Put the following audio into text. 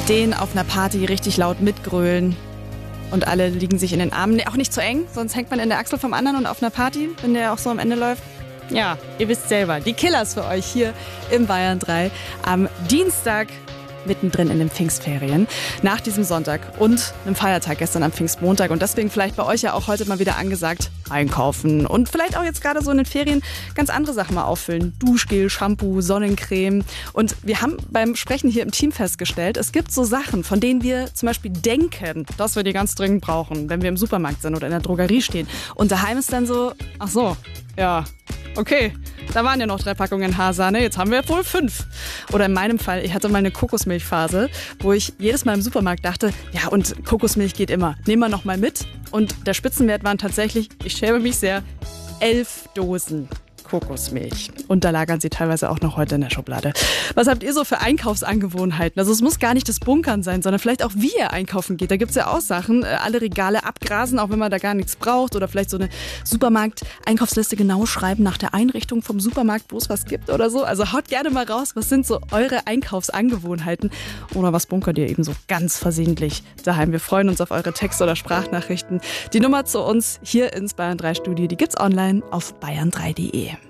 den auf einer Party richtig laut mitgrölen und alle liegen sich in den Armen. Nee, auch nicht zu eng, sonst hängt man in der Achsel vom anderen und auf einer Party, wenn der auch so am Ende läuft. Ja, ihr wisst selber, die Killers für euch hier im Bayern 3 am Dienstag mittendrin in den Pfingstferien, nach diesem Sonntag und einem Feiertag gestern am Pfingstmontag. Und deswegen vielleicht bei euch ja auch heute mal wieder angesagt, einkaufen und vielleicht auch jetzt gerade so in den Ferien ganz andere Sachen mal auffüllen. Duschgel, Shampoo, Sonnencreme. Und wir haben beim Sprechen hier im Team festgestellt, es gibt so Sachen, von denen wir zum Beispiel denken, dass wir die ganz dringend brauchen, wenn wir im Supermarkt sind oder in der Drogerie stehen. Und daheim ist dann so, ach so, ja, okay, da waren ja noch 3 Packungen Haarsahne, jetzt haben wir wohl 5. Oder in meinem Fall, ich hatte mal eine Kokosmilchphase, wo ich jedes Mal im Supermarkt dachte, ja und Kokosmilch geht immer, nehmen wir noch mal mit. Und der Spitzenwert waren tatsächlich, ich schäme mich sehr, 11 Dosen Kokosmilch. Und da lagern sie teilweise auch noch heute in der Schublade. Was habt ihr so für Einkaufsangewohnheiten? Also es muss gar nicht das Bunkern sein, sondern vielleicht auch wie ihr einkaufen geht. Da gibt es ja auch Sachen, alle Regale abgrasen, auch wenn man da gar nichts braucht. Oder vielleicht so eine Supermarkt-Einkaufsliste genau schreiben nach der Einrichtung vom Supermarkt, wo es was gibt oder so. Also haut gerne mal raus, was sind so eure Einkaufsangewohnheiten? Oder was bunkert ihr eben so ganz versehentlich daheim? Wir freuen uns auf eure Texte oder Sprachnachrichten. Die Nummer zu uns hier ins Bayern 3 Studio, die gibt's online auf bayern3.de.